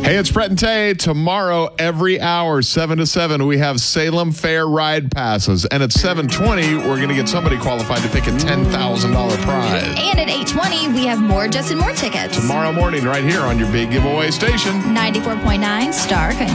Hey, it's Brett and Tay. Tomorrow, every hour, 7 to 7, we have Salem Fair ride passes. And at 7:20, we're going to get somebody qualified to pick a $10,000 prize. And at 8:20, we have more Justin Moore tickets. Tomorrow morning, right here on your big giveaway station. 94.9 Star Country.